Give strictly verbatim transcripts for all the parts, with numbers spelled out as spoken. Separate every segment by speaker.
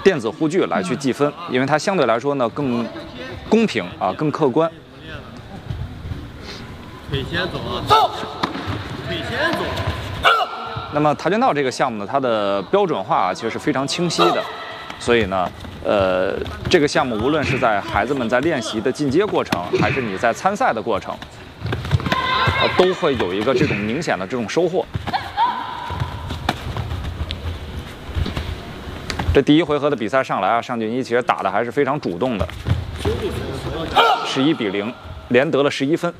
Speaker 1: 电子护具来去计分，因为它相对来说呢更公平啊，更客观。
Speaker 2: 腿先走啊，走，腿先走。
Speaker 1: 那么跆拳道这个项目呢，它的标准化啊其实是非常清晰的，所以呢，呃，这个项目无论是在孩子们在练习的进阶过程，还是你在参赛的过程，呃，都会有一个这种明显的这种收获。这第一回合的比赛上来啊，尚俊一其实打的还是非常主动的，十一比零，连得了十一分。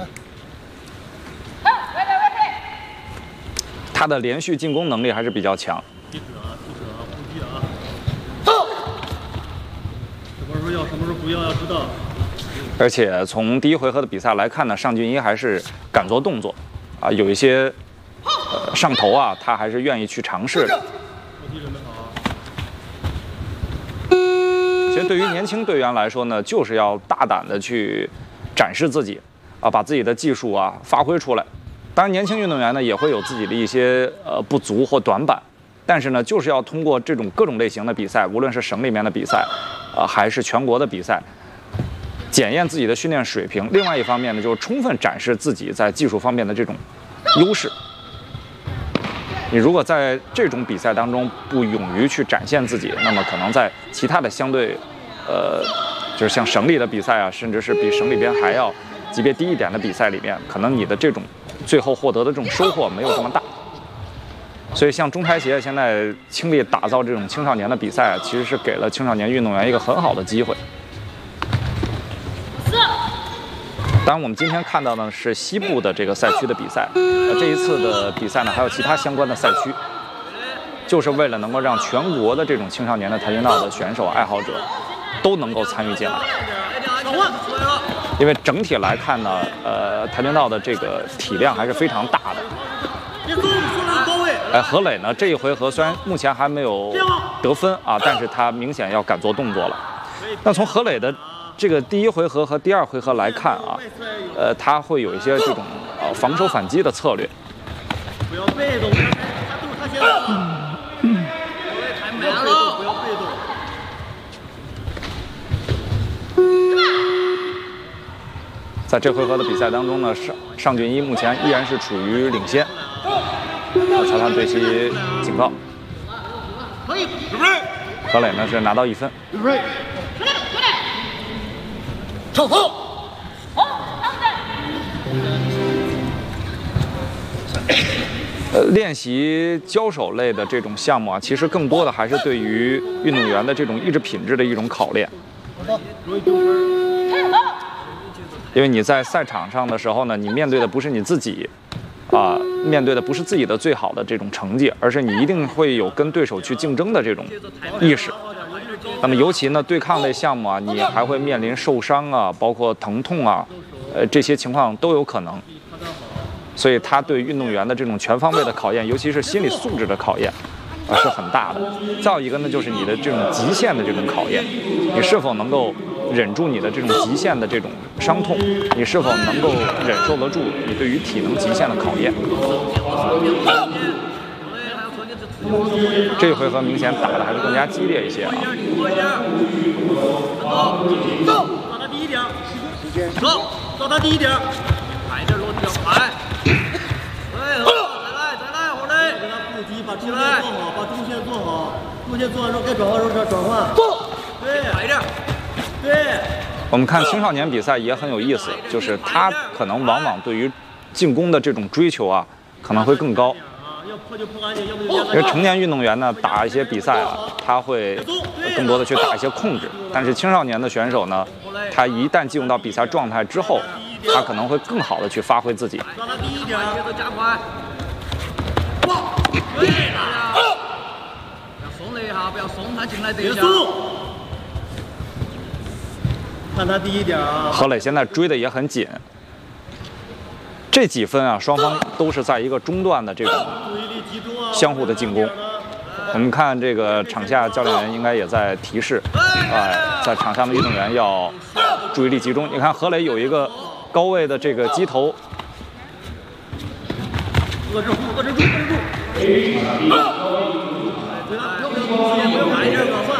Speaker 1: 他的连续进攻能力还是比较强。
Speaker 2: 踢腿啊，踢腿啊，呼吸啊。走。什么时候要，什么时候不要，要知道。
Speaker 1: 而且从第一回合的比赛来看呢，尚俊一还是敢做动作，啊，有一些呃上头啊，他还是愿意去尝试的。
Speaker 2: 后踢准备好。
Speaker 1: 其实对于年轻队员来说呢，就是要大胆的去展示自己，啊，把自己的技术啊发挥出来。当然，年轻运动员呢也会有自己的一些呃不足或短板，但是呢，就是要通过这种各种类型的比赛，无论是省里面的比赛，呃还是全国的比赛，检验自己的训练水平。另外一方面呢，就是充分展示自己在技术方面的这种优势。你如果在这种比赛当中不勇于去展现自己，那么可能在其他的相对，呃，就是像省里的比赛啊，甚至是比省里边还要级别低一点的比赛里面，可能你的这种最后获得的这种收获没有这么大。所以像中台协现在倾力打造这种青少年的比赛，其实是给了青少年运动员一个很好的机会。当然，我们今天看到呢是西部的这个赛区的比赛，呃，这一次的比赛呢还有其他相关的赛区，就是为了能够让全国的这种青少年的跆拳道的选手爱好者都能够参与进来。因为整体来看呢，呃，跆拳道的这个体量还是非常大的。哎，何磊呢这一回合虽然目前还没有得分啊，但是他明显要敢做动作了。那从何磊的这个第一回合和第二回合来看啊，呃，他会有一些这种呃防守反击的策略。
Speaker 2: 不要被动，他都是他先了，太慢了，不要被动。
Speaker 1: 在这回合的比赛当中呢，尚尚俊一目前依然是处于领先。啊，裁判对其警告。何磊呢是拿到一分。
Speaker 3: 冲锋！
Speaker 1: 呃，练习交手类的这种项目啊，其实更多的还是对于运动员的这种意志品质的一种考练。因为你在赛场上的时候呢，你面对的不是你自己，啊、呃，面对的不是自己的最好的这种成绩，而是你一定会有跟对手去竞争的这种意识。那么尤其呢，对抗类项目啊，你还会面临受伤啊，包括疼痛啊，呃，这些情况都有可能。所以他对运动员的这种全方位的考验，尤其是心理素质的考验，啊、呃，是很大的。再有一个呢，就是你的这种极限的这种考验，你是否能够忍住你的这种极限的这种伤痛，你是否能够忍受得住你对于体能极限的考验。这一回合明显打的还是更加激烈一些啊。
Speaker 2: 走，到他第一点，走，到他第一点，快点落地要快。哎，再来，再来，好嘞。给他不急，把中线做好，把中线做好，中线做完之后该转换时候转换。对，快一点。对。
Speaker 1: 我们看青少年比赛也很有意思，就是他可能往往对于进攻的这种追求啊，可能会更高。因为成年运动员呢，打一些比赛啊，他会更多的去打一些控制，但是青少年的选手呢，他一旦进入到比赛状态之后，他可能会更好的去发挥自己。
Speaker 2: 让他第一点，节奏加快。哇，对了，不要松了一下，不要松他进来这一下。看他第一点啊。
Speaker 1: 何磊现在追的也很紧。这几分啊，双方都是在一个中段的这种相互的进攻。我们看这个场下教练员应该也在提示，哎、呃，在场上的运动员要注意力集中。你看何磊有一个高位的这个击头，
Speaker 2: 遏制住，遏制住，遏制住。